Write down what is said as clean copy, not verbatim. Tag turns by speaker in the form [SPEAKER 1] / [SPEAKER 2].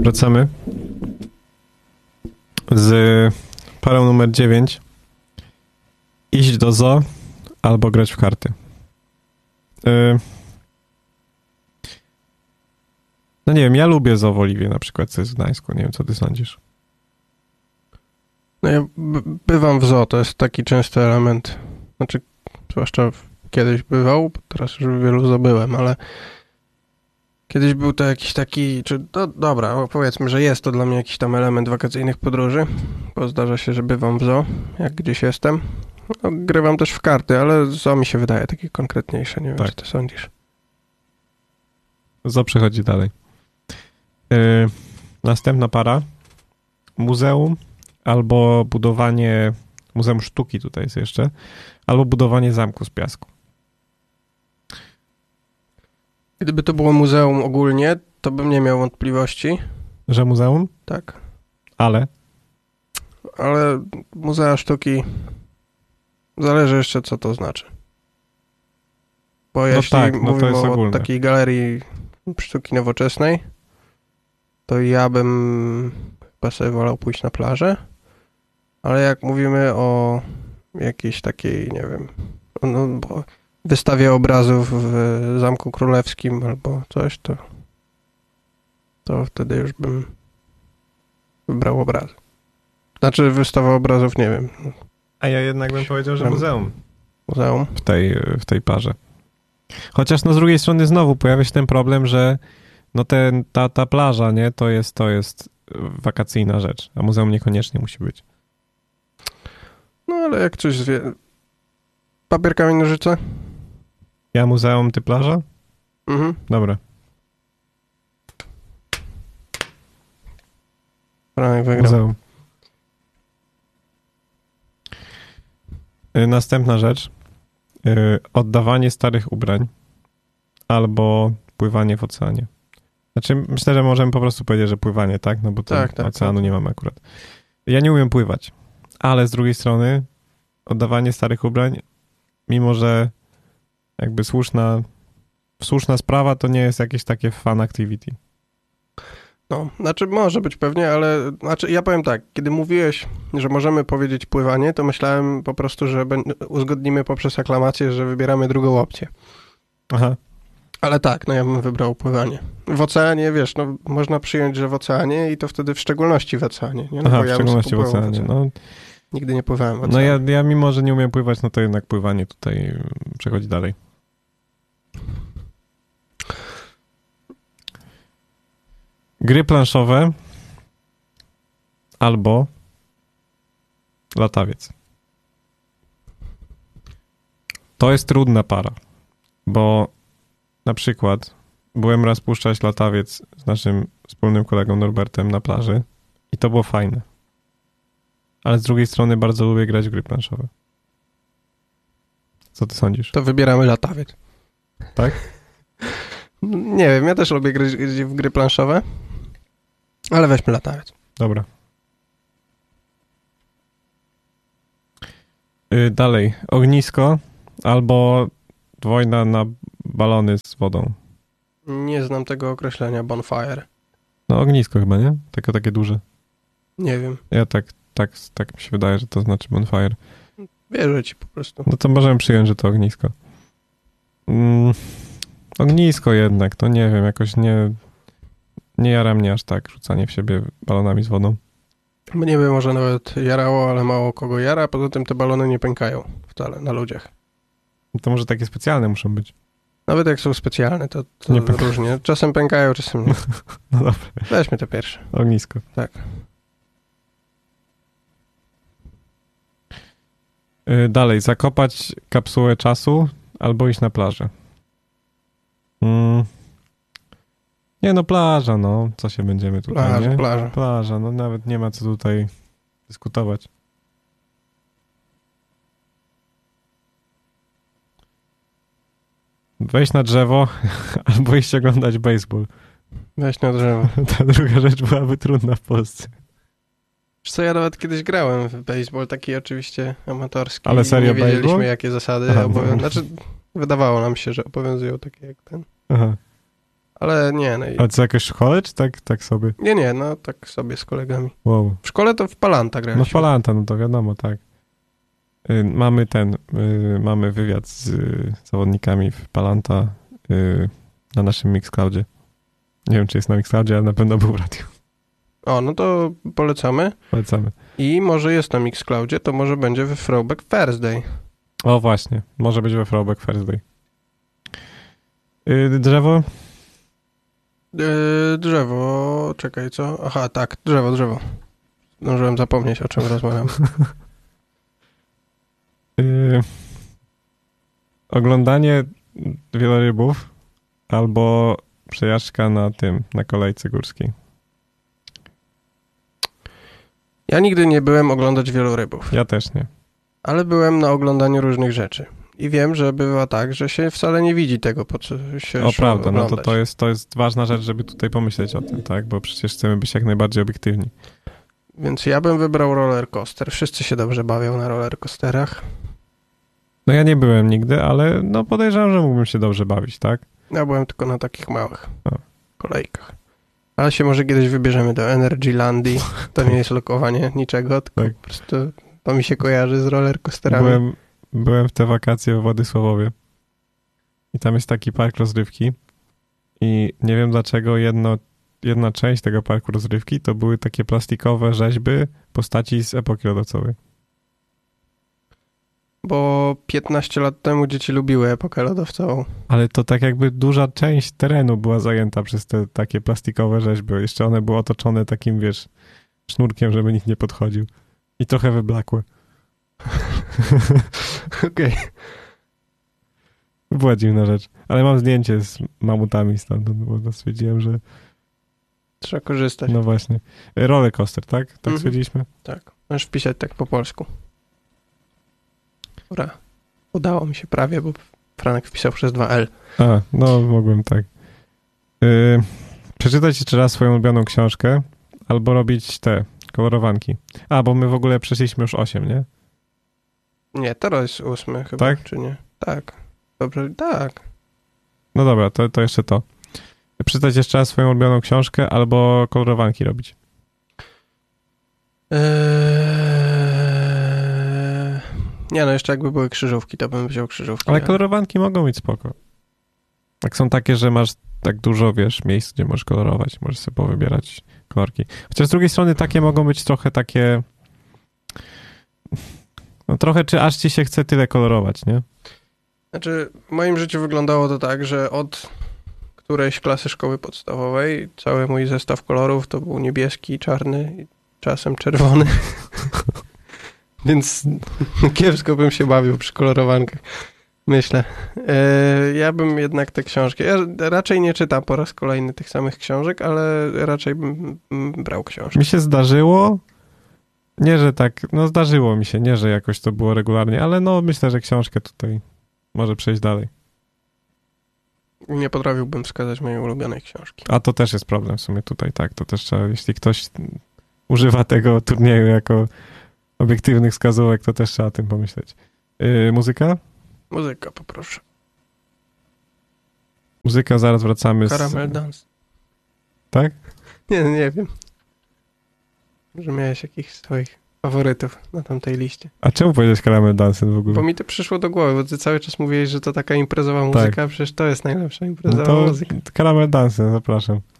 [SPEAKER 1] Wracamy z parą numer 9. Iść do zoo albo grać w karty. No nie wiem, ja lubię zoo w Oliwie na przykład, co jest w Gdańsku. Nie wiem, co ty sądzisz?
[SPEAKER 2] No ja bywam w zoo, to jest taki częsty element. Znaczy, zwłaszcza kiedyś bywał, teraz już w wielu zoo byłem, ale kiedyś był to jakiś taki, dobra, powiedzmy, że jest to dla mnie jakiś tam element wakacyjnych podróży, bo zdarza się, że bywam w zoo, jak gdzieś jestem. No, grywam też w karty, ale zoo mi się wydaje takie konkretniejsze, nie wiem,
[SPEAKER 1] tak.
[SPEAKER 2] Co ty sądzisz.
[SPEAKER 1] Zoo przechodzi dalej. Następna para. Muzeum albo budowanie, Muzeum Sztuki tutaj jest jeszcze, albo budowanie zamku z piasku.
[SPEAKER 2] Gdyby to było muzeum ogólnie, to bym nie miał wątpliwości.
[SPEAKER 1] Że muzeum?
[SPEAKER 2] Tak.
[SPEAKER 1] Ale
[SPEAKER 2] muzea sztuki zależy jeszcze, co to znaczy. Bo jeśli mówimy o takiej galerii sztuki nowoczesnej, to ja bym chyba sobie wolał pójść na plażę, ale jak mówimy o jakiejś takiej, nie wiem, wystawie obrazów w Zamku Królewskim albo coś, to wtedy już bym wybrał obrazy. Znaczy wystawa obrazów, nie wiem.
[SPEAKER 1] A ja jednak bym powiedział, że muzeum.
[SPEAKER 2] Muzeum?
[SPEAKER 1] W tej parze. Chociaż z drugiej strony znowu pojawia się ten problem, że ta plaża, nie, to jest wakacyjna rzecz, a muzeum niekoniecznie musi być.
[SPEAKER 2] No ale jak coś papier, kamień, nożyce?
[SPEAKER 1] Ja muzeum, ty plaża?
[SPEAKER 2] Mhm.
[SPEAKER 1] Dobra.
[SPEAKER 2] Franek wygrał.
[SPEAKER 1] Muzeum. Następna rzecz. Oddawanie starych ubrań albo pływanie w oceanie. Znaczy, myślę, że możemy po prostu powiedzieć, że pływanie, tak? No bo oceanu nie mamy akurat. Ja nie umiem pływać, ale z drugiej strony oddawanie starych ubrań, mimo że jakby słuszna sprawa, to nie jest jakieś takie fun activity.
[SPEAKER 2] No, znaczy może być pewnie, ale ja powiem tak, kiedy mówiłeś, że możemy powiedzieć pływanie, to myślałem po prostu, że uzgodnimy poprzez aklamację, że wybieramy drugą opcję.
[SPEAKER 1] Aha.
[SPEAKER 2] Ale tak, ja bym wybrał pływanie. W oceanie, wiesz, można przyjąć, że w oceanie i to wtedy w szczególności w oceanie. Nie?
[SPEAKER 1] Aha, w szczególności w oceanie. No,
[SPEAKER 2] nigdy nie pływałem w oceanie.
[SPEAKER 1] No ja mimo, że nie umiem pływać, to jednak pływanie tutaj przechodzi dalej. Gry planszowe albo latawiec. To jest trudna para, bo na przykład byłem raz puszczać latawiec z naszym wspólnym kolegą Norbertem na plaży i to było fajne. Ale z drugiej strony bardzo lubię grać w gry planszowe. Co ty sądzisz?
[SPEAKER 2] To wybieramy latawiec.
[SPEAKER 1] Tak?
[SPEAKER 2] Nie wiem, ja też lubię grać w gry planszowe, ale weźmy latawiec.
[SPEAKER 1] Dobra. Dalej. Ognisko albo wojna na balony z wodą.
[SPEAKER 2] Nie znam tego określenia, bonfire.
[SPEAKER 1] No ognisko chyba, nie? Takie duże.
[SPEAKER 2] Nie wiem.
[SPEAKER 1] Ja tak mi się wydaje, że to znaczy bonfire.
[SPEAKER 2] Wierzę ci po prostu.
[SPEAKER 1] No to możemy przyjąć, że to ognisko. Ognisko jednak, to nie wiem, jakoś nie jara mnie aż tak rzucanie w siebie balonami z wodą.
[SPEAKER 2] Mnie by może nawet jarało, ale mało kogo jara, poza tym te balony nie pękają wcale na ludziach.
[SPEAKER 1] No to może takie specjalne muszą być.
[SPEAKER 2] Nawet jak są specjalne, to
[SPEAKER 1] nie
[SPEAKER 2] różnie. Czasem pękają, czasem nie.
[SPEAKER 1] No dobra.
[SPEAKER 2] Weźmy te pierwsze.
[SPEAKER 1] Ognisko.
[SPEAKER 2] Tak.
[SPEAKER 1] Dalej, zakopać kapsułę czasu albo iść na plażę. Nie no, plaża, no. Co się będziemy tutaj, nie? Plaża, no nawet nie ma co tutaj dyskutować. Wejść na drzewo albo iść oglądać baseball.
[SPEAKER 2] Wejść na drzewo.
[SPEAKER 1] Ta druga rzecz byłaby trudna w Polsce.
[SPEAKER 2] Wiesz co, ja nawet kiedyś grałem w baseball, taki oczywiście amatorski.
[SPEAKER 1] Ale serio
[SPEAKER 2] nie wiedzieliśmy,
[SPEAKER 1] baseball?
[SPEAKER 2] jakie zasady. Znaczy, wydawało nam się, że obowiązują takie jak ten.
[SPEAKER 1] Aha.
[SPEAKER 2] Ale nie. No
[SPEAKER 1] ale co, jakoś w szkole, czy tak sobie?
[SPEAKER 2] Nie, no tak sobie z kolegami.
[SPEAKER 1] Wow.
[SPEAKER 2] W szkole to w Palanta graliśmy.
[SPEAKER 1] No w Palanta, no to wiadomo, tak. Mamy wywiad z zawodnikami w Palanta na naszym Mixcloudzie. Nie wiem, czy jest na Mixcloudzie, ale na pewno był w radiu.
[SPEAKER 2] O, no to polecamy. I może jest na Mixcloudzie, to może będzie we Throwback Thursday.
[SPEAKER 1] O, właśnie. Może być we Throwback Thursday. Drzewo?
[SPEAKER 2] Drzewo, czekaj, co? Aha, tak, drzewo. Zdążyłem zapomnieć, o czym rozmawiam.
[SPEAKER 1] Oglądanie wielorybów albo przejażdżka na kolejce górskiej.
[SPEAKER 2] Ja nigdy nie byłem oglądać wielorybów.
[SPEAKER 1] Ja też nie.
[SPEAKER 2] Ale byłem na oglądaniu różnych rzeczy. I wiem, że bywa tak, że się wcale nie widzi tego, po co się
[SPEAKER 1] prawda,
[SPEAKER 2] oglądać.
[SPEAKER 1] No to jest ważna rzecz, żeby tutaj pomyśleć o tym, tak? Bo przecież chcemy być jak najbardziej obiektywni.
[SPEAKER 2] Więc ja bym wybrał roller coaster. Wszyscy się dobrze bawią na roller coasterach.
[SPEAKER 1] No ja nie byłem nigdy, ale no podejrzewam, że mógłbym się dobrze bawić, tak?
[SPEAKER 2] Ja byłem tylko na takich małych kolejkach. Ale się może kiedyś wybierzemy do Energylandii. To nie jest lokowanie niczego, tylko po prostu to mi się kojarzy z roller coasterami.
[SPEAKER 1] Byłem w te wakacje w Władysławowie i tam jest taki park rozrywki i nie wiem dlaczego jedna część tego parku rozrywki to były takie plastikowe rzeźby postaci z epoki lodowcowej.
[SPEAKER 2] Bo 15 lat temu dzieci lubiły epokę lodowcową.
[SPEAKER 1] Ale to tak jakby duża część terenu była zajęta przez te takie plastikowe rzeźby. Jeszcze one były otoczone takim, wiesz, sznurkiem, żeby nikt nie podchodził. I trochę wyblakłe.
[SPEAKER 2] Okej.
[SPEAKER 1] Była dziwna rzecz. Ale mam zdjęcie z mamutami stamtąd, bo stwierdziłem, że...
[SPEAKER 2] Trzeba korzystać.
[SPEAKER 1] No właśnie. Roller coaster, tak? Tak stwierdziliśmy?
[SPEAKER 2] Tak. Możesz wpisać tak po polsku. Dobra. Udało mi się prawie, bo Franek wpisał przez 2L.
[SPEAKER 1] No mogłem tak. Przeczytać jeszcze raz swoją ulubioną książkę albo robić te kolorowanki. Bo my w ogóle przeszliśmy już 8, nie?
[SPEAKER 2] Nie, teraz jest 8 chyba,
[SPEAKER 1] tak?
[SPEAKER 2] Czy nie? Tak. Dobrze, tak.
[SPEAKER 1] No dobra, to jeszcze to. Przeczytać jeszcze raz swoją ulubioną książkę albo kolorowanki robić.
[SPEAKER 2] Nie, no jeszcze jakby były krzyżówki, to bym wziął krzyżówki.
[SPEAKER 1] Ale kolorowanki mogą być spoko. Jak są takie, że masz tak dużo, wiesz, miejsc, gdzie możesz kolorować, możesz sobie powybierać kolorki. Chociaż z drugiej strony takie mogą być trochę takie... No trochę, czy aż ci się chce tyle kolorować, nie?
[SPEAKER 2] Znaczy, w moim życiu wyglądało to tak, że od którejś klasy szkoły podstawowej cały mój zestaw kolorów to był niebieski, czarny i czasem czerwony. Więc kiepsko bym się bawił przy kolorowankach. Myślę. Ja bym jednak te książki... Ja raczej nie czytam po raz kolejny tych samych książek, ale raczej bym brał książki.
[SPEAKER 1] Mi się zdarzyło... Nie, że tak... No zdarzyło mi się, nie, że jakoś to było regularnie, ale no myślę, że książkę tutaj może przejść dalej.
[SPEAKER 2] Nie potrafiłbym wskazać mojej ulubionej książki.
[SPEAKER 1] A to też jest problem w sumie tutaj, tak. To też trzeba, jeśli ktoś używa tego turnieju jako obiektywnych wskazówek, to też trzeba o tym pomyśleć. Muzyka?
[SPEAKER 2] Muzyka, poproszę.
[SPEAKER 1] Muzyka, zaraz wracamy
[SPEAKER 2] Caramel Dance.
[SPEAKER 1] Tak?
[SPEAKER 2] Nie wiem. Może miałeś jakichś swoich faworytów na tamtej liście.
[SPEAKER 1] A czemu powiedziałeś Caramel Dance w ogóle?
[SPEAKER 2] Bo mi to przyszło do głowy, bo ty cały czas mówiłeś, że to taka imprezowa muzyka, przecież to jest najlepsza imprezowa muzyka.
[SPEAKER 1] Caramel Dance, zapraszam.